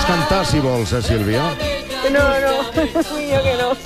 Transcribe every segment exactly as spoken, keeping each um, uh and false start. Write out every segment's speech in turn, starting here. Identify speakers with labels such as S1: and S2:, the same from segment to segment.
S1: cantar, si vols, eh, Sílvia?
S2: No, no, millor que no.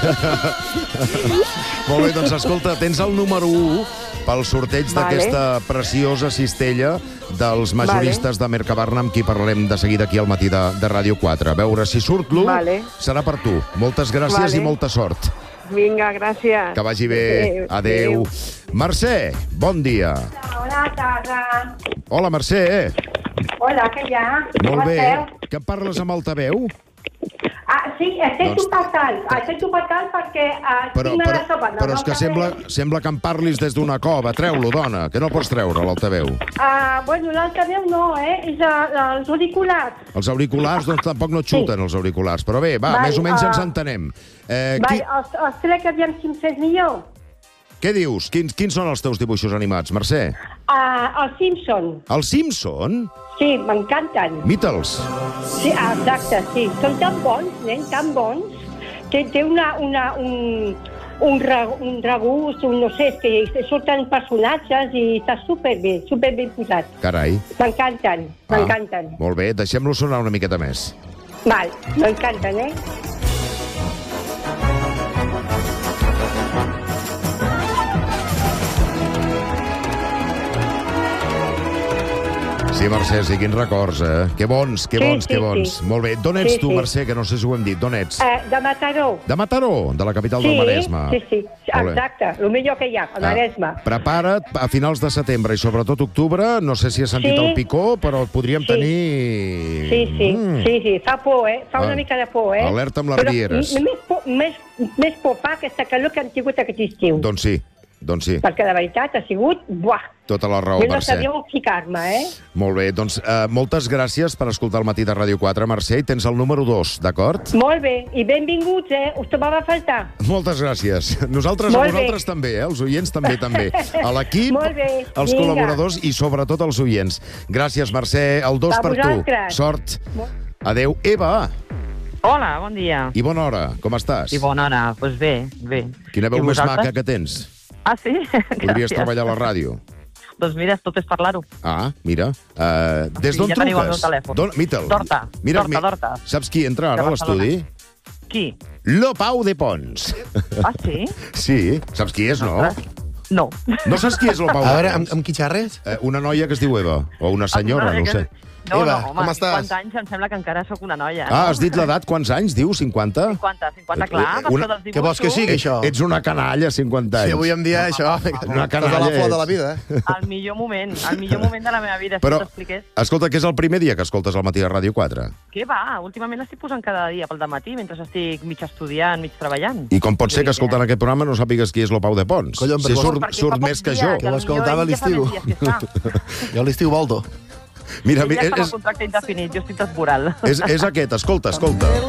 S1: Molt bé, doncs escolta, tens el número u pel sorteig
S2: Vale.
S1: d'aquesta preciosa cistella dels majoristes de Mercabarna, amb qui parlarem de seguida aquí al matí de, de Ràdio quatre. A veure, si surt l'u,
S2: Vale.
S1: serà per tu. Moltes gràcies
S2: Vale.
S1: i molta sort.
S2: Vinga, gràcies.
S1: Que vagi bé. Adéu. Mercè, bon dia.
S3: Hola, Tara.
S1: Hola, Mercè.
S3: Hola, què hi ha?
S1: Molt
S3: Com
S1: bé.
S3: esteu?
S1: Que em parles amb altaveu?
S3: Ah, sí, estic
S1: Doncs-
S3: doncs... fatal. Estic fatal perquè uh,
S1: Però,
S3: tinc
S1: però,
S3: la sopa.
S1: però és que sembla, sembla que em parlis des d'una cova. Treu-lo, dona, que no pots treure l'altaveu.
S3: Uh, bueno, l'altaveu no, eh? És uh, els auriculars.
S1: Els auriculars, doncs tampoc no et xuten, els auriculars. Però bé, va,
S3: Vai,
S1: més o menys
S3: ah.
S1: ens entenem. Eh,
S3: Vai,
S1: qui,
S3: els, els trec aviam si em fes millor.
S1: què dius? Quins, quins són els teus dibuixos animats, Mercè?
S3: Uh, els Simpson.
S1: Els Simpson?
S3: Sí, m'encanten.
S1: Mita'ls.
S3: Sí, ah, exacte, sí. Són tan bons, nen, tan bons. Té, té una, una, un, un, re- un regust, un, no sé, és que surten personatges i està superbé, superben posat.
S1: Carai.
S3: M'encanten,
S1: Ah,
S3: m'encanten.
S1: molt bé, deixem-lo sonar una miqueta més.
S3: Val, m'encanten, eh?
S1: Sí, Mercè, sí, quins records, eh? Que bons, que
S3: Sí,
S1: bons,
S3: sí,
S1: que bons.
S3: sí.
S1: Molt bé. D'on ets
S3: Sí,
S1: tu,
S3: sí.
S1: Mercè, que no sé si ho hem dit. D'on ets?
S3: Eh, de Mataró.
S1: De Mataró, de la capital
S3: Sí,
S1: del Maresme.
S3: sí, sí,
S1: Molt bé.
S3: exacte, el millor que hi ha, el
S1: Ah,
S3: Maresme.
S1: prepara't a finals de setembre i sobretot octubre, no sé si has sentit
S3: Sí.
S1: el picó, però el podríem
S3: Sí.
S1: tenir...
S3: Sí, sí,
S1: Mm.
S3: sí, sí, fa por, eh? Fa
S1: Ah.
S3: una mica de por, eh?
S1: Alerta amb les
S3: Però
S1: rieres.
S3: m- Més por, més, més por fa aquesta calor que han tingut aquest estiu.
S1: Doncs sí, doncs sí.
S3: Perquè de veritat ha sigut... Buah,
S1: Tota la raó,
S3: jo no
S1: Mercè.
S3: sabia on ficar-me, eh?
S1: Molt bé, doncs eh, moltes gràcies per escoltar el matí de Ràdio quatre, Mercè, i tens el número dos, d'acord?
S3: Molt bé, i benvinguts, eh? Us trobava a faltar.
S1: Moltes gràcies. Nosaltres
S3: Molt
S1: a
S3: bé.
S1: vosaltres també, eh? Els oients també, també. A l'equip,
S3: Molt bé,
S1: els
S3: vinga.
S1: col·laboradors i sobretot els oients. Gràcies, Mercè. El dos
S3: A
S1: per tu.
S3: vosaltres.
S1: Sort. Adéu. Eva,
S4: Hola, bon dia.
S1: i bona hora. Com estàs?
S4: I bona hora. Doncs pues bé, bé.
S1: Quina veu
S4: I
S1: més
S4: vosaltres?
S1: maca que tens.
S4: Ah, sí?
S1: Podries
S4: Gràcies.
S1: treballar a la ràdio.
S4: Doncs mira, tot és parlar-ho.
S1: Ah, mira. Uh, des
S4: Sí,
S1: d'on
S4: ja teniu el
S1: truques?
S4: meu telèfon.
S1: Don, mita'l.
S4: D'Horta,
S1: Mira,
S4: d'Horta,
S1: mi-
S4: d'Horta.
S1: Saps qui entra ara
S4: De
S1: a l'estudi?
S4: Qui?
S1: Lo Pau de Pons.
S4: Ah, sí?
S1: Sí, saps qui és, no?
S4: Ostres. No.
S1: No saps qui és lo Pau
S5: A
S1: de
S5: veure,
S1: Pons?
S5: amb, amb qui xerres?
S1: Eh, una noia que es diu Eva, o una senyora, no ho sé.
S4: No,
S5: Eva,
S4: no, home,
S5: com estàs?
S4: cinquanta anys em sembla que encara sóc una noia.
S1: Ah, has dit l'edat? Quants anys, diu? cinquanta?
S4: cinquanta, cinquanta, clar,
S1: Eh,
S4: per
S1: una-
S4: això dels dibuixos.
S5: Què vols que sigui, això?
S1: Ets una canalla, cinquanta anys.
S5: Sí, avui en dia, això...
S1: Una
S5: Estàs a la
S1: canalla
S5: flor de la
S1: ets.
S5: vida, eh?
S4: El millor moment, el millor moment de la meva vida,
S1: Però,
S4: si t'expliqués.
S1: escolta, que és el primer dia que escoltes el matí de Ràdio quatre.
S4: Què va? Últimament l'estic posant cada dia pel dematí, mentre estic mig estudiant, mig treballant.
S1: I com pot ser que escoltant aquest programa no sàpigues qui és lo Pau de Pons?
S5: Collons,
S1: si
S5: perquè
S1: surt,
S4: Perquè
S1: surt
S4: fa
S1: més
S4: pocs
S1: que
S4: dies,
S1: jo.
S5: Que
S4: potser
S5: l'escoltava a
S4: ell ja fa
S5: l'estiu.
S4: més dies que està.
S5: Jo a l'estiu volto.
S1: Mira,
S4: Ell ja
S1: és,
S4: està amb
S1: és,
S4: el contracte indefinit, jo estic temporal.
S1: és, és aquest, escolta, escolta.